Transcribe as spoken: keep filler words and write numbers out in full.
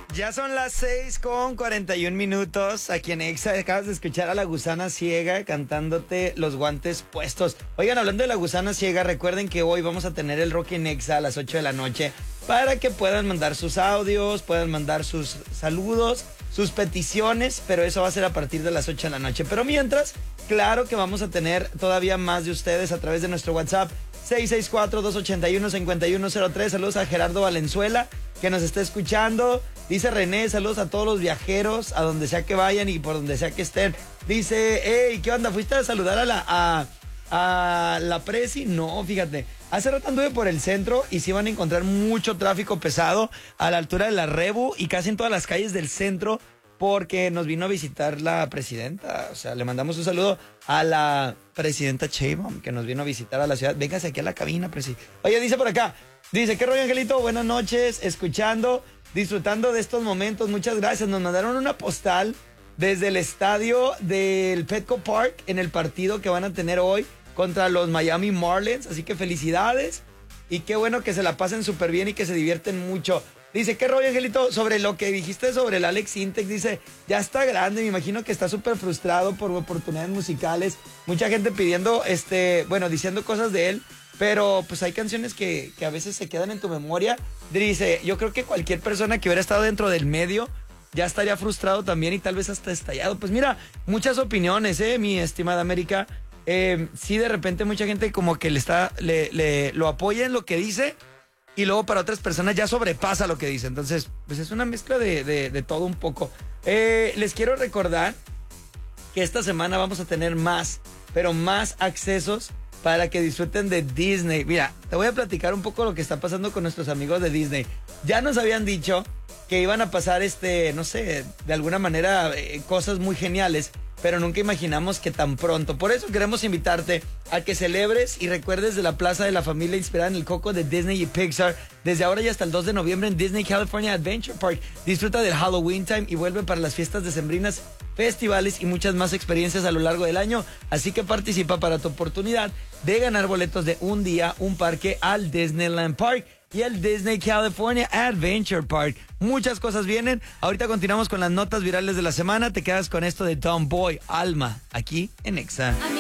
Ya son las seis con cuarenta y un minutos. Aquí en Exa acabas de escuchar a La Gusana Ciega cantándote Los Guantes Puestos. Oigan, hablando de La Gusana Ciega, recuerden que hoy vamos a tener el Rock en Exa a las ocho de la noche para que puedan mandar sus audios, puedan mandar sus saludos, sus peticiones, pero eso va a ser a partir de las ocho de la noche. Pero mientras, claro que vamos a tener todavía más de ustedes a través de nuestro WhatsApp seis seis cuatro, dos ocho uno, cinco uno cero tres. Saludos a Gerardo Valenzuela, que nos está escuchando. Dice René, saludos a todos los viajeros, a donde sea que vayan y por donde sea que estén. Dice, hey, ¿qué onda? ¿Fuiste a saludar a la, a, a la Presi? No, fíjate. Hace rato anduve por el centro y sí van a encontrar mucho tráfico pesado a la altura de la Rebu y casi en todas las calles del centro, porque nos vino a visitar la presidenta. O sea, le mandamos un saludo a la presidenta Sheinbaum, que nos vino a visitar a la ciudad. Véngase aquí a la cabina, presi. Oye, dice por acá, dice, ¿qué rollo, Angelito? Buenas noches, escuchando, disfrutando de estos momentos. Muchas gracias. Nos mandaron una postal desde el estadio del Petco Park en el partido que van a tener hoy contra los Miami Marlins. Así que felicidades y qué bueno que se la pasen súper bien y que se divierten mucho. Dice, ¿qué rollo, Angelito? Sobre lo que dijiste sobre el Alex Intec, dice, ya está grande, me imagino que está súper frustrado por oportunidades musicales. Mucha gente pidiendo, este, bueno, diciendo cosas de él, pero pues hay canciones que, que a veces se quedan en tu memoria. Dice, yo creo que cualquier persona que hubiera estado dentro del medio ya estaría frustrado también y tal vez hasta estallado. Pues mira, muchas opiniones, eh, mi estimada América. Eh, sí, de repente mucha gente como que le está, le, le, lo apoya en lo que dice, y luego para otras personas ya sobrepasa lo que dice. Entonces, pues es una mezcla de, de, de todo un poco. Eh, les quiero recordar que esta semana vamos a tener más, pero más accesos para que disfruten de Disney. Mira, te voy a platicar un poco lo que está pasando con nuestros amigos de Disney. Ya nos habían dicho que iban a pasar, este, no sé, de alguna manera, eh, cosas muy geniales, pero nunca imaginamos que tan pronto. Por eso queremos invitarte a que celebres y recuerdes de la Plaza de la Familia inspirada en el Coco de Disney y Pixar. Desde ahora y hasta el dos de noviembre en Disney California Adventure Park. Disfruta del Halloween Time y vuelve para las fiestas decembrinas, festivales y muchas más experiencias a lo largo del año. Así que participa para tu oportunidad de ganar boletos de un día, un parque al Disneyland Park y el Disney California Adventure Park. Muchas cosas vienen. Ahorita continuamos con las notas virales de la semana. Te quedas con esto de Tom Boy, Alma, aquí en Exa.